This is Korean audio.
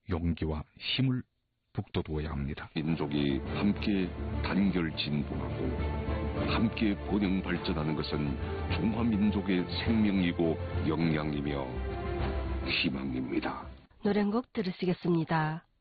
용기와 힘을 북돋워야 합니다. 민족이 함께 단결 진보하고 함께 번영 발전하는 것은 중화민족의 생명이고 역량이며 희망입니다. 노래 한 곡 들으시겠습니다.